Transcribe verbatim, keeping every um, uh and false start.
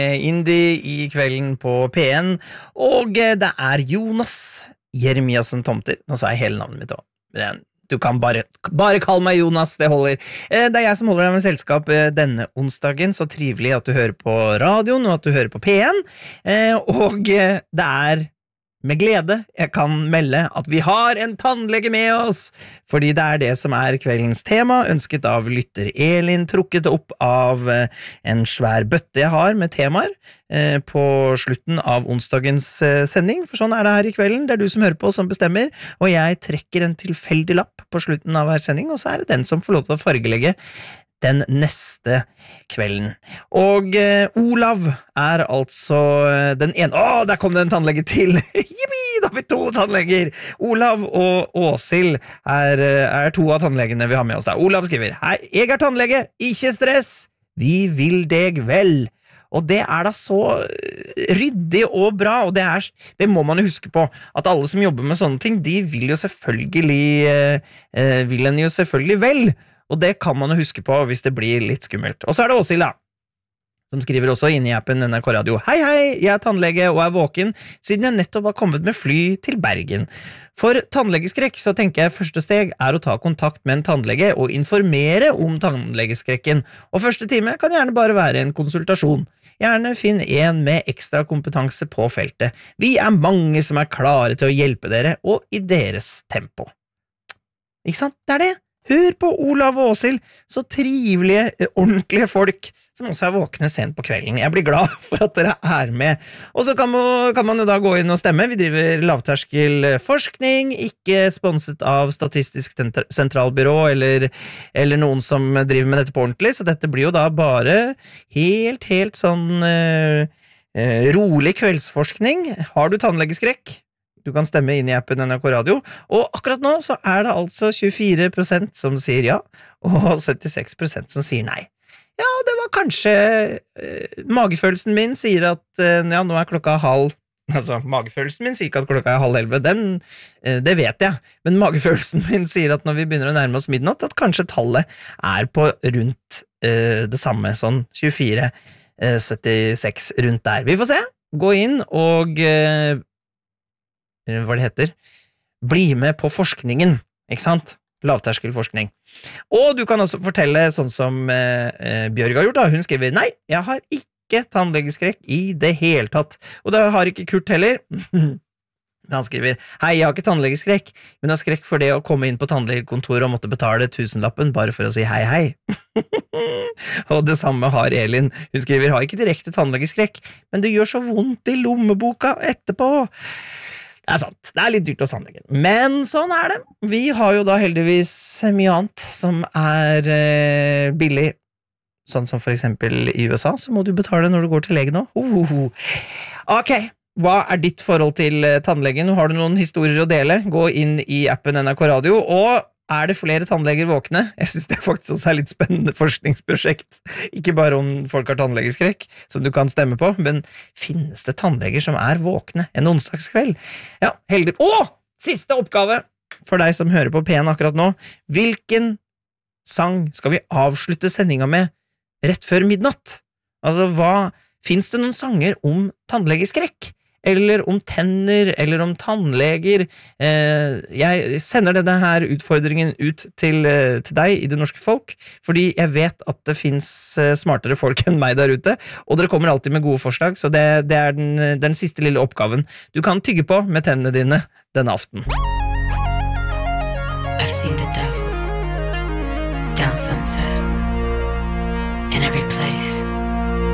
Indie I kvelden på P N, og det er Jonas Jeremiassen Tomter. Nå sa jeg hele navnet mitt også. Du kan bare, bare kalle meg Jonas, det holder. Det er jeg som holder deg med selskap denne onsdagen, så trivelig at du hører på radioen, og at du hører på P N. Og det er med glede jeg kan melde at vi har en tannlege med oss, fordi det er det som er kveldens tema, ønsket av lytter Elin, trukket opp av en svær bøtte jeg har med temaer på slutten av onsdagens sending, for sånn er det her I kvelden, det er du som hører på som bestemmer, og jeg trekker en tilfeldig lapp på slutten av hver sending, og så er det den som får lov til å fargelegge den neste kvelden. Og eh, Olav er altså den ene... Åh, der kom det en tannlege til! Jippi, da har vi to tannleger! Olav og Åsil er, er to av tannlegene vi har med oss da. Olav skriver, hei, jeg er tannlege, ikke stress! Vi vil deg vel! Og det er da så ryddig og bra, og det, er, det må man jo huske på, at alle som jobber med sånne ting, de vil jo selvfølgelig, eh, vil en jo selvfølgelig vel, og det kan man jo huske på hvis det blir litt skummelt. Og så er det Åsil da, som skriver også inn I appen N R K Radio. Hei, hei, jeg er tannlege og er våken, siden jeg nettopp har kommet med fly til Bergen. For tannlegeskrekk så tenker jeg første steg er å ta kontakt med en tannlege og informere om tannlegeskrekken. Og første time kan gjerne bare være en konsultasjon. Gjerne finn en med ekstra kompetanse på feltet. Vi er mange som er klare til å hjelpe dere, og I deres tempo. Ikke sant? Det er det. Hør på Olav og Åsil, så trivelige, ordentlige folk, som også er våkne sent på kvelden. Jeg blir glad for at dere er med. Og så kan man, kan man jo da gå inn og stemme. Vi driver lavterskel forskning, ikke sponset av Statistisk sentralbyrå eller, eller noen som driver med dette på ordentlig, så dette blir jo da bare helt, helt sånn uh, uh, rolig kveldsforskning. Har du tannlegeskrekk? Du kan stemme inn I appen N R K Radio, og akkurat nå så er det altså tjuefire prosent som sier ja, og syttiseks prosent som sier nei. Ja, det var kanskje eh, magefølelsen min sier at eh, ja, nå er klokka halv, altså magefølelsen min sier ikke at klokka er halv elve, den, eh, det vet jeg, men magefølelsen min sier at når vi begynner å nærme oss midnatt, at kanskje tallet er på rundt eh, det samme, sånn tjuefire, syttiseks rundt der. Vi får se, gå inn og eh, hva det heter, bli med på forskningen, ikke sant? Lavterskelforskning. Og du kan også fortelle sånn som eh, Bjørg har gjort da, hun skriver, nei, jeg har ikke tannlegeskrekk I det hele tatt, og det har ikke Kurt heller. Han skriver, hei, jeg har ikke tannlegeskrekk, men jeg har skrekk for det å komme inn på tannlegekontoret og måtte betale tusenlappen bare for å si hei, hei. Og det samme har Elin. Hun skriver, har ikke direkte tannlegeskrekk, men det gjør så vondt I lommeboka etterpå. Det er sant, det er litt dyrt hos tannlegen, men sånn er det. Vi har jo da heldigvis mye annet som er eh, billig, sånn som for eksempel I U S A, så må du betale når du går til legen nå. Uh, uh, uh. Ok, hva er ditt forhold til tannlegen? Har du noen historier å dele? Gå inn I appen N R K Radio, og er det flere tannleger våkne? Jeg synes det faktisk også er litt spennende forskningsprosjekt. Ikke bare om folk har tannlegeskrekk, som du kan stemme på, men finnes det tannleger som er våkne en onsdagskveld? Ja, heldig. Åh! Siste oppgave for deg som hører på P N akkurat nå. Hvilken sang skal vi avslutte sendinga med rett før midnatt? Altså, hva... Finnes det noen sanger om tannlegeskrekk? Eller om tenner, eller om tannleger. Eh, jeg sender denne her utfordringen ut til, eh, til deg I det norske folk, fordi jeg vet at det finnes eh, smartere folk enn meg der ute, og dere kommer alltid med gode forslag, så det, det er den, den siste lille oppgaven du kan tygge på med tennene dine denne aften. I've seen the devil down sunset in every place